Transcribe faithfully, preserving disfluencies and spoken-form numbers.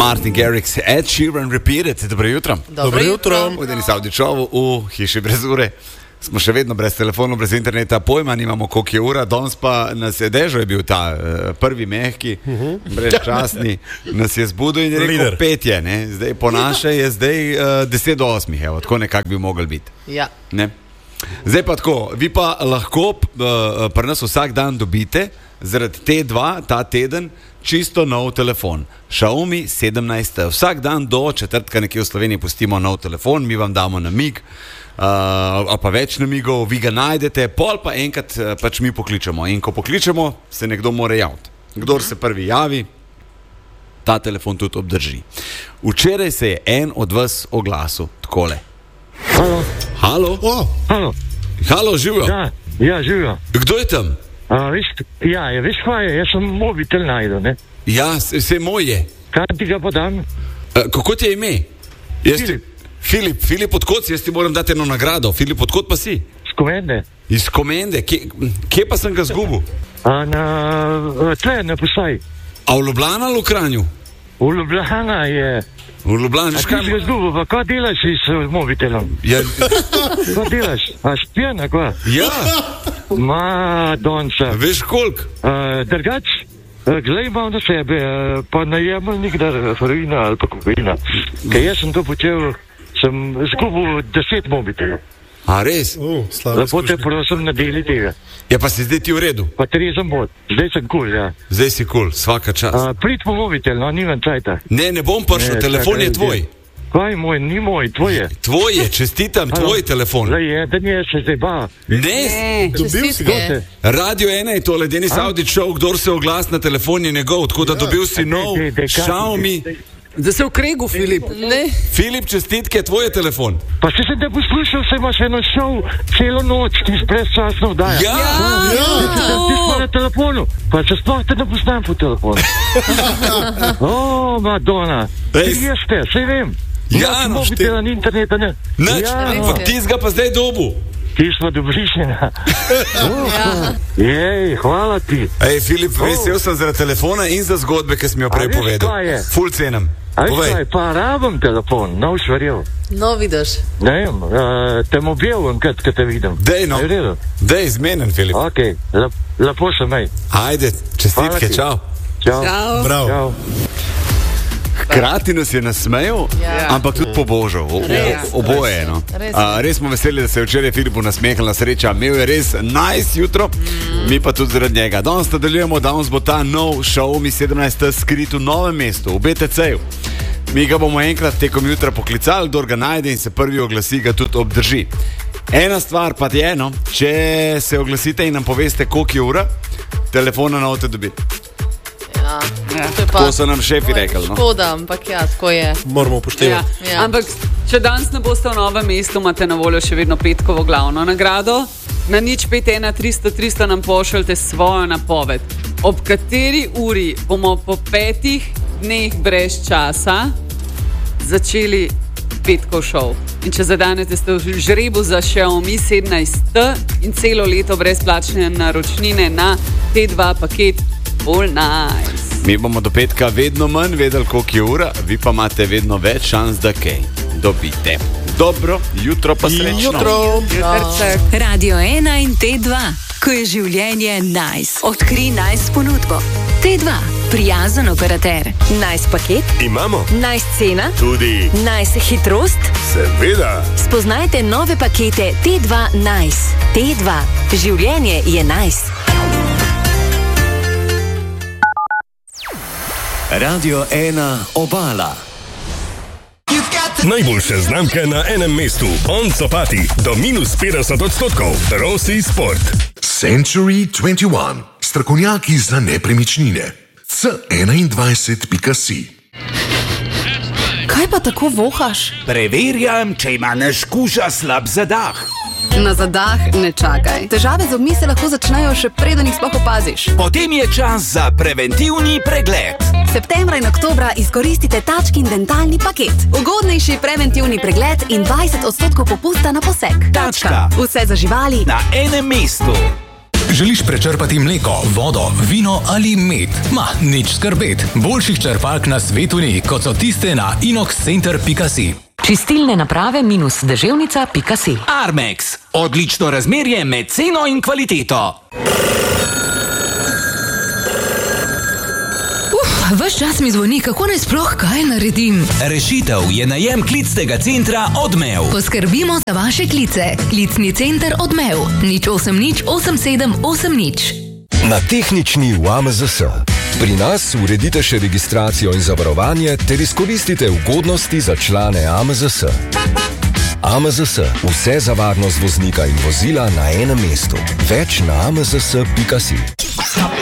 Martin Garrix, Ed Sheeran Repeated. Dobro jutro. Dobro jutro. V Denis Avdičovu v hiši brez ure. Smo še vedno brez telefonov, brez interneta, pojma nimamo, koliko je ura. Danes pa nas je Dežo je bil ta uh, prvi mehki, uh-huh. brezčasni, nas je zbudil in je rekel petje. Ne? Zdaj, po naše je zdaj uh, deset do osmih, evo, tako nekako bi mogel biti. Ja. Ne? Zdaj pa tako, vi pa lahko uh, pri nas vsak dan dobite zaradi T dva ta teden čisto nov telefon. Xiaomi sedemnajst. Vsak dan do četrtka nekje v Sloveniji pustimo nov telefon, mi vam damo namig. Uh, a pa več namigov, vi ga najdete, pol pa enkrat uh, pač mi pokličemo in ko pokličemo, se nekdo mora javiti. Kdor se prvi javi, ta telefon tudi obdrži. Včeraj se je en od vas oglasil takole. Halo. Halo? Oh. Halo. Halo, živijo? Ja, ja, živijo. Kdo je tam? A, viš, ja, je, veš kaj je, jaz sem mobitel najdel, ne? Ja, vse moj je. Kaj ti ga podam? Uh, kako ti je ime? Jaz Filip. Ti... Filip, Filip odkot si, jaz ti moram dati eno nagrado. Filip, odkot pa si? Z Komende. Iz Komende, kje, kje pa sem ga zgubil? A na, tle, na Posaj. A v Ljubljana ali v Kranju? V Ljubljana je. V Ljubljana, A škaj? ti si ga zgubil, pa kaj delaš s mobitelom? Ja, Kaj delaš? A špijana, kaj? ja, Ma, donca. veš koliko? Uh, drugač, uh, glej imam na sebe, uh, pa najemal nikdar heroina ali pa kokaina. Ker jaz sem to počel, sem zgubil deset mobitelov. A res? Uh, Lepo te prosim, nadeli tega. Ja, pa si zdaj ti v redu? Pa trezem bod. Zdaj sem kul, ja. Zdaj si kul, cool, svaka čast. Uh, prid po mobitel, no, nimam cajta. Ne, ne bom prišel, Ne, telefon čakaj, je tvoj. Kaj moj, ni moj, tvoj je. Tvoj je, čestitam, tvoj telefon. Zdaj je, da nije se zdaj ba. Ne, Dobil si ga? Čestitke. Radio ena je tole, Denis Avdić Show, kdor se oglas na telefon je njegov, tako da dobil si nov dej, dej, kaj- Xiaomi. Da se v kregu, Filip. Ne. Filip, čestitke, tvoj je telefon. Pa se sem te poslušal, se imaš eno šov celo noč, ti brezčasno vdaja. Ja, Ja. Ti smo na telefonu, pa se sploh te ne poznam po telefonu. O, Madonna, Res? ti jeste, sej vem. Ja, no, Mobitela ni interneta, ne. Nič, Ja, ampak ti ga pa zdaj dobu. ti smo dobrišena. Jej, hvala ti. Ej, Filip, vesel sem zaradi telefona in za zgodbe, ki sem jo prej A veš, povedal. kaj je? Ful cenem. A veš Povej. kaj, pa rabim telefon, no už verjel. No, vidiš. Ne vem, uh, te mobil, kad, kad te vidim. Dej, no. Je v redu? Dej, zmenen, Filip. Ok, lep, lepo sem, ej. Ajde, čestitke, Hvala ti. čau. Čau. Čau. Bravo. Čau. Hkrati nas je nasmejal, Ja. ampak tudi pobožal. O- Res. o- Oboje. No. Res. A, res smo veseli, da se je včeraj Filipu nasmehnila sreča. Imel je res nice jutro, mm. mi pa tudi zaradi njega. Danes nadaljujemo, danes bo ta nov Xiaomi sedemnajst skrit v novem mestu, v B T C-ju. Mi ga bomo enkrat tekom jutra poklicali, kdor ga najde in se prvi oglasi, ga tudi obdrži. Ena stvar pa je, no, če se oglasite in nam poveste, koliko je ura, telefona na ote dobiti. Ja. To je pa- Tako so nam šefi to je rekli, no. Škoda, ampak ja, tako je. Moramo Ja. upoštevati. Ja. Ampak, če danes ne boste v novem mestu, imate na voljo še vedno petkovo glavno nagrado. Na nič pet ena tristo tristo nam pošljete svojo napoved. Ob kateri uri bomo po petih dneh brez časa začeli petkov šov. In če zadanete ste v žrebu za Xiaomi sedemnajst T in celo leto brezplačne naročnine na T dva paket, all nice. Mi bomo do petka vedno manj vedeli, koliko je ura, vi pa imate vedno več šans, da kaj dobite. Dobro, jutro pa srečno. Jutro. Jutrček. Radio ena in T dva, ko je življenje nice. Odkri nice ponudbo. T dva, prijazen operater. Nice paket, Imamo nice cena, tudi, nice hitrost. seveda, Spoznajte nove pakete T dva Nice. T dva, življenje je nice. Radio ena Obala. najboljše znamke na enem mestu. On Copati do minus petdeset odstotkov. Rossi Sport. Century dvajset ena, strokovnjaki za nepremičnine. C enaindvajset pika si. Kaj pa tako vohaš? Preverjam, če ima naš kuža slab zadah. Na zadah ne čakaj. Težave z zobmi se lahko začnejo še preden jih sploh opaziš. Potem je čas za preventivni pregled. Septembra in oktobra izkoristite Tačkin dentalni paket. Ugodnejši preventivni pregled in dvajset odstotkov popusta na poseg. Tačka. Vse za živali Na enem mestu. Želiš prečrpati mleko, vodo, vino ali med? Ma, nič skrbet. Boljših črpalk na svetu ni, kot so tiste na inoxcenter pika si. Čistilne naprave minus deževnica pika si. Armex. Odlično razmerje med ceno in kvaliteto. Ves čas mi zvoni, kako naj sploh kaj naredim. Rešitev je najem klicnega centra Odmev. Poskrbimo za vaše klice. Klicni center Odmev. nič osem nič osem sedem osem nič. Na tehnični v A M Z S. Pri nas uredite še registracijo in zavarovanje ter izkoristite ugodnosti za člane A M Z S. A M Z S. Vse za varnost voznika in vozila na enem mestu. Več na a m z s pika si.